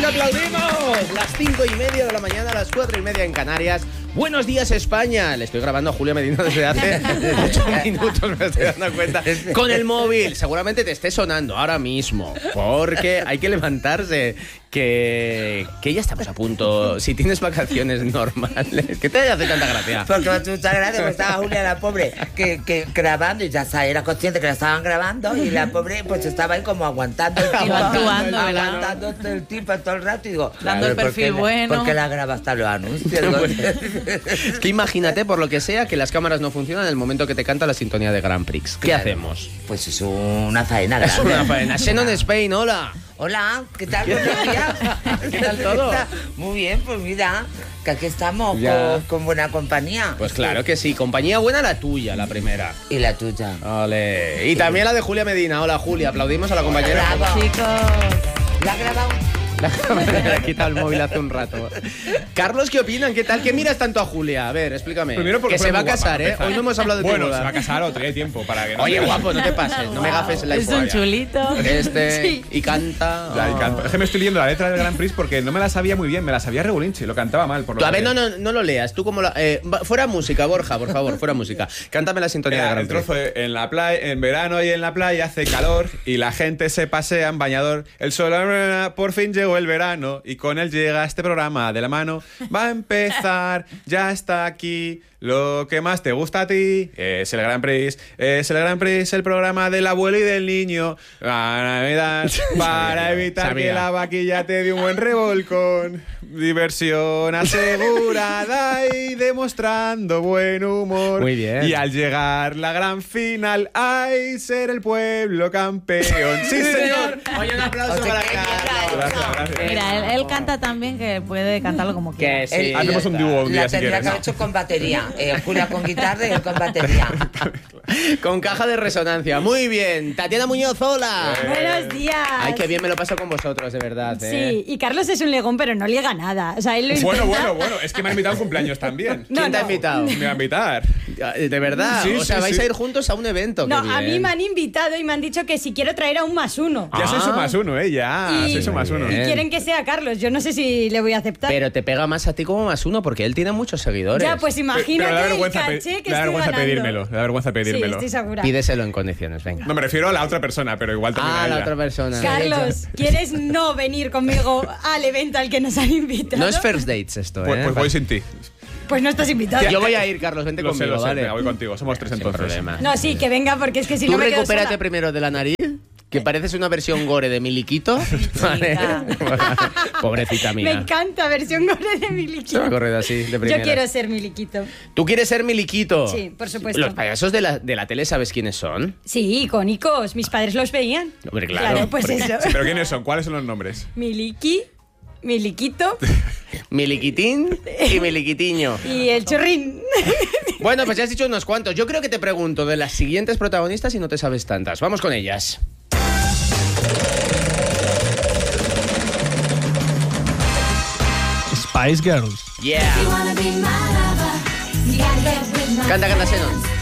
¡Aplaudimos! Las 5:30 de la mañana, las 4:30 en Canarias. Buenos días, España. Le estoy grabando a Julia Medina desde hace 8 minutos, me estoy dando cuenta. Con el móvil. Seguramente te esté sonando ahora mismo. Porque hay que levantarse. Que ya estamos a punto. Si tienes vacaciones normales. ¿Qué te hace tanta gracia? Porque me hace mucha gracia, porque estaba Julia, la pobre, que grabando, y ya era consciente que la estaban grabando, y la pobre pues estaba ahí como aguantando el tipo. Aguantando el tipo todo el rato, y digo, dando el perfil bueno. Porque la graba hasta los anuncios. Es que imagínate, por lo que sea, que las cámaras no funcionan en el momento que te canta la sintonía de Grand Prix. ¿Qué hacemos? Pues es una faena grande. Es una faena. Xenon Spain, hola. Hola, ¿qué tal? Buenos días. ¿Qué tal todo? Muy bien, pues mira, que aquí estamos con buena compañía. Pues claro que sí, compañía buena la tuya, la primera. Y la tuya. Ole. Y también la de Julia Medina. Hola, Julia, aplaudimos a la compañera. Bravo. Chicos. ¿La ha grabado? Le ha quitado el móvil hace un rato. Carlos, ¿qué opinan? ¿Qué tal? ¿Qué miras tanto a Julia? A ver, explícame. Primero porque que se va a guapa, casar, ¿eh? Hoy no hemos hablado de tu boda. se va a casar o trae tiempo para que no. Oye, guapo, no te pases, no me gafes la Es un historia. chulito. Sí. Y canta. Ya, y canto. Es que me estoy leyendo la letra del Grand Prix porque no me la sabía muy bien, me la sabía regulinchi, lo cantaba mal. Por lo A ver, que- no lo leas. Tú como fuera música, Borja, por favor, fuera música. Cántame la sintonía de Era Grand el Prix. trozo en la playa, en verano y en la playa hace calor y la gente se pasea en bañador. El sol por fin llegó el verano y con él llega este programa de la mano. Va a empezar, ya está aquí. Lo que más te gusta a ti es el Grand Prix. Es el Grand Prix, el programa del abuelo y del niño. Para evitar que la vaquilla te dé un buen revolcón. Diversión asegurada y demostrando buen humor. Muy bien. Y al llegar la gran final, ¡ay, ser el pueblo campeón! ¡Sí, señor! Oye, un aplauso para Carlos. Gracias. Mira, él canta tan bien que puede cantarlo como quiera. Que sí. Hacemos un dúo un día La si tendría quieres. que haber hecho con batería. Julia con guitarra y él con batería. Con caja de resonancia. Muy bien. Tatiana Muñoz, hola. Buenos días. Ay, qué bien me lo paso con vosotros, de verdad. Sí, y Carlos es un legón, pero no liega nada. O sea, él lo intenta. Bueno, es que me han invitado a un cumpleaños también. ¿Quién te ha invitado? Me va a invitar. ¿De verdad? Sí, o sea, sí, vais sí. a ir juntos a un evento. No, qué a mí bien. me han invitado y me han dicho que si quiero traer a un +1. Ya sois Ah. un +1, ya. Y- Sois un +1. Y Bien. quieren que sea Carlos. Yo no sé si le voy a aceptar. Pero te pega más a ti como +1 porque él tiene muchos seguidores. ya, pues imagínate Pero da el vergüenza, caché que da estoy vergüenza ganando. pedírmelo. Da vergüenza Sí, pedírmelo. estoy segura. Pídeselo en condiciones, venga. No, me refiero a la otra persona, pero igual también a Ah, ella. la otra persona. Carlos, ¿quieres no venir conmigo al evento al que nos han invitado? No es first dates esto, Pues voy sin ti. Pues no estás invitado. Yo voy a ir, Carlos, vente Lo sé, conmigo, vale. venga, voy contigo. Somos tres Sin entonces. problema. No, sí, que venga, porque es que si Tú no me quedo recupérate sola. primero de la nariz, que pareces una versión gore de Miliquito. Vale. Pobrecita Me mía. encanta, versión gore de Se Miliquito. me ha corrido así, de primera. Yo quiero ser Miliquito. ¿Tú quieres ser Miliquito? Sí, por supuesto. Los payasos de la tele, ¿sabes quiénes son? Sí, icónicos. Mis padres los veían. Hombre, claro. pues Porque- eso. Sí, pero ¿quiénes son? ¿Cuáles son los nombres? Miliki, Miliquito Miliquitín y Miliquitiño. y el churrín. Bueno, pues ya has dicho unos cuantos. Yo creo que te pregunto de las siguientes protagonistas y no te sabes tantas. Vamos con ellas. Spice Girls. Yeah. Canta, Xenon.